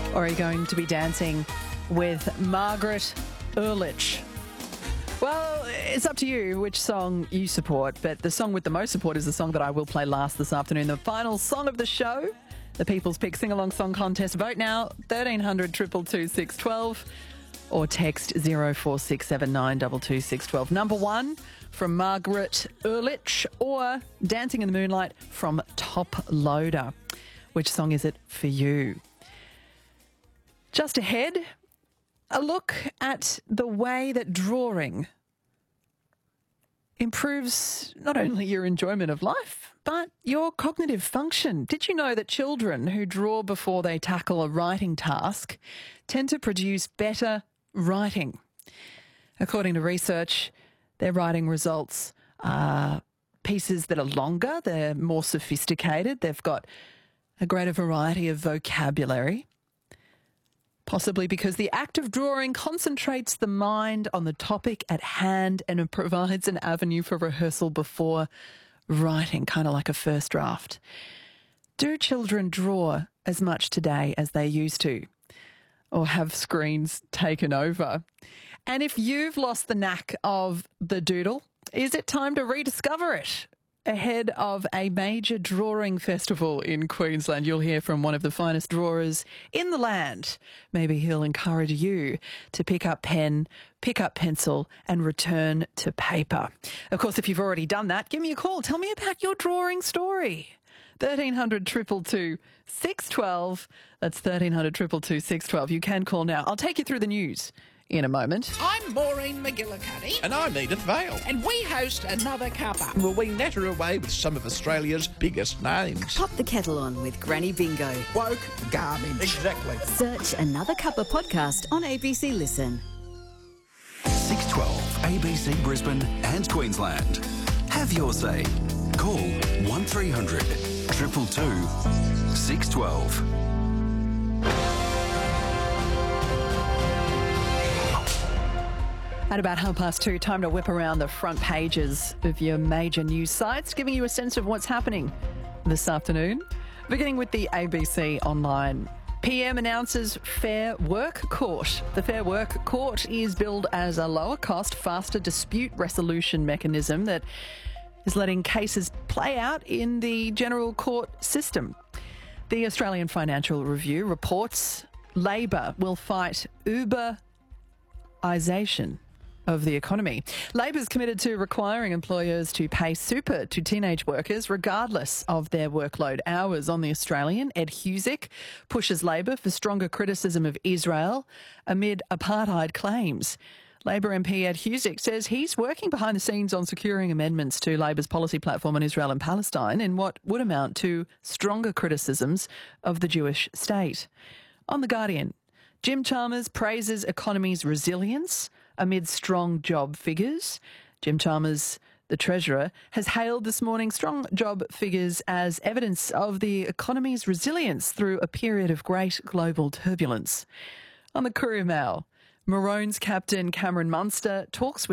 Or are you going to be dancing with Margaret Ehrlich? Well, it's up to you which song you support, but the song with the most support is the song that I will play last this afternoon, the final song of the show, the People's Pick Sing-Along Song Contest. Vote now, 1300 222 612 or text 0467 222 612. Number one from Margaret Ehrlich or Dancing in the Moonlight from Top Loader. Which song is it for you? Just ahead, a look at the way that drawing improves not only your enjoyment of life, but your cognitive function. Did you know that children who draw before they tackle a writing task tend to produce better writing? According to research, their writing results are pieces that are longer, they're more sophisticated, they've got a greater variety of vocabulary. Possibly because the act of drawing concentrates the mind on the topic at hand and it provides an avenue for rehearsal before writing, kind of like a first draft. Do children draw as much today as they used to? Or have screens taken over? And if you've lost the knack of the doodle, is it time to rediscover it? Ahead of a major drawing festival in Queensland, you'll hear from one of the finest drawers in the land. Maybe he'll encourage you to pick up pen, pick up pencil and return to paper. Of course, if you've already done that, give me a call. Tell me about your drawing story. 1300 222 612. That's 1300 222 612. You can call now. I'll take you through the news in a moment. I'm Maureen McGillicuddy. And I'm Edith Vale. And we host Another Cuppa. Well, we natter away with some of Australia's biggest names. Pop the kettle on with Granny Bingo. Woke garbage. Exactly. Search Another Cuppa podcast on ABC Listen. 612 ABC Brisbane and Queensland. Have your say. Call 1300 222 612. At about 2:30, time to whip around the front pages of your major news sites, giving you a sense of what's happening this afternoon. Beginning with the ABC Online. PM announces Fair Work Court. The Fair Work Court is billed as a lower cost, faster dispute resolution mechanism that is letting cases play out in the general court system. The Australian Financial Review reports Labor will fight Uberisation of the economy. Labor's committed to requiring employers to pay super to teenage workers regardless of their workload hours. On The Australian, Ed Husic pushes Labor for stronger criticism of Israel amid apartheid claims. Labor MP Ed Husic says he's working behind the scenes on securing amendments to Labor's policy platform on Israel and Palestine in what would amount to stronger criticisms of the Jewish state. On The Guardian, Jim Chalmers praises economy's resilience amid strong job figures. Jim Chalmers, the Treasurer, has hailed this morning's strong job figures as evidence of the economy's resilience through a period of great global turbulence. On the Courier Mail, Maroons captain Cameron Munster talks with